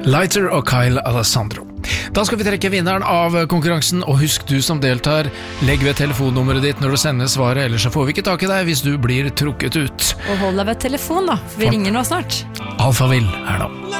Lighter og Kyle Alessandro. Da skal vi trekke vinneren av konkurransen, og husk du som deltar, legg ved telefonnummeret ditt når du sender svaret, ellers så får vi ikke tak i deg hvis du blir trukket ut. Og hold deg ved telefon da, for vi ringer nå snart. Alphaville her nå.